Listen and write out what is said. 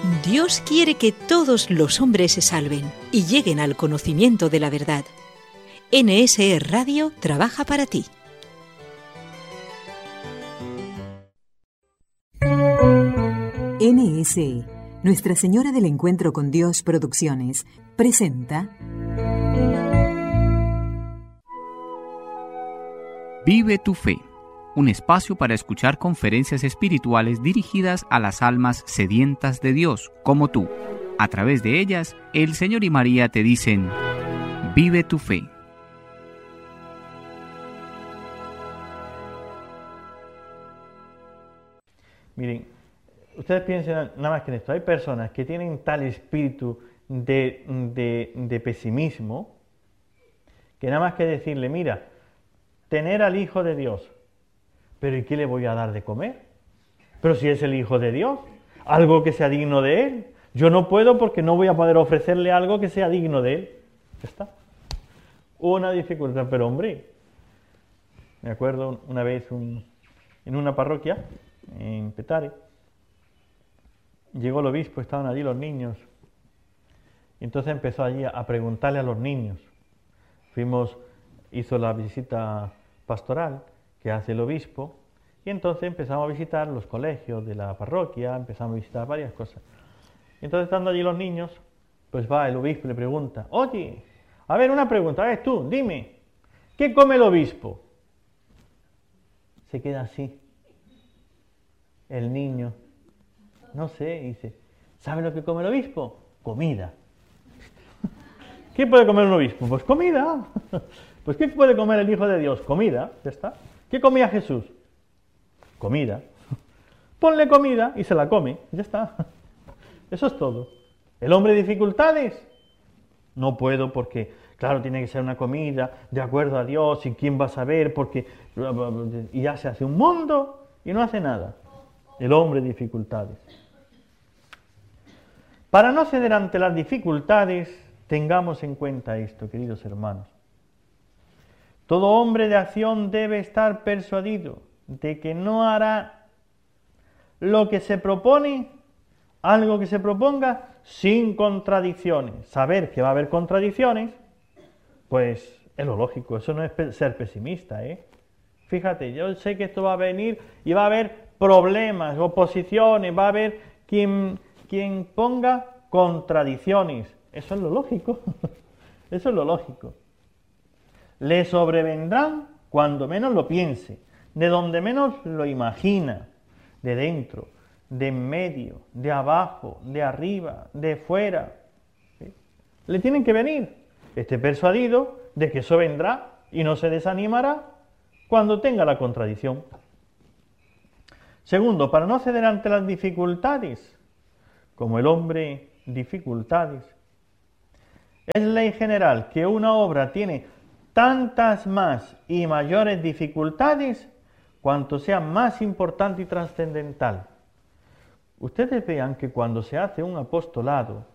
Dios quiere que todos los hombres se salven y lleguen al conocimiento de la verdad. NSE Radio trabaja para ti. NSE, Nuestra Señora del Encuentro con Dios Producciones, presenta Vive tu fe, un espacio para escuchar conferencias espirituales dirigidas a las almas sedientas de Dios, como tú. A través de ellas, el Señor y María te dicen, vive tu fe. Miren, ustedes piensen nada más que en esto. Hay personas que tienen tal espíritu de pesimismo que nada más que decirle, mira, tener al Hijo de Dios, pero ¿y qué le voy a dar de comer? Pero si es el Hijo de Dios, algo que sea digno de Él. Yo no puedo porque no voy a poder ofrecerle algo que sea digno de Él. Ya está. Una dificultad, pero hombre, me acuerdo una vez en una parroquia, en Petare, llegó el obispo, estaban allí los niños, y entonces empezó allí a preguntarle a los niños. Hizo la visita pastoral que hace el obispo, y entonces empezamos a visitar los colegios de la parroquia, empezamos a visitar varias cosas. Y entonces, estando allí los niños, pues va el obispo y le pregunta, oye, a ver, una pregunta, a ver tú, dime, ¿qué come el obispo? Se queda así. El niño, no sé, dice, ¿sabe lo que come el obispo? Comida. ¿Qué puede comer un obispo? Pues comida. Pues ¿qué puede comer el Hijo de Dios? Comida, ya está. ¿Qué comía Jesús? Comida. Ponle comida y se la come, ya está. Eso es todo. ¿El hombre dificultades? No puedo porque, claro, tiene que ser una comida de acuerdo a Dios y quién va a saber porque... Y ya se hace un mundo y no hace nada. El hombre dificultades. Para no ceder ante las dificultades, tengamos en cuenta esto, queridos hermanos. Todo hombre de acción debe estar persuadido de que no hará lo que se propone, algo que se proponga, sin contradicciones. Saber que va a haber contradicciones, pues es lo lógico, eso no es ser pesimista, ¿eh? Fíjate, yo sé que esto va a venir y va a haber problemas, oposiciones, va a haber quien ponga contradicciones. Eso es lo lógico. Eso es lo lógico. Le sobrevendrán cuando menos lo piense, de donde menos lo imagina, de dentro, de en medio, de abajo, de arriba, de fuera. ¿Sí? Le tienen que venir. Esté persuadido de que eso vendrá y no se desanimará cuando tenga la contradicción. Segundo, para no ceder ante las dificultades, como el hombre dificultades, es ley general que una obra tiene tantas más y mayores dificultades cuanto sea más importante y trascendental. Ustedes vean que cuando se hace un apostolado,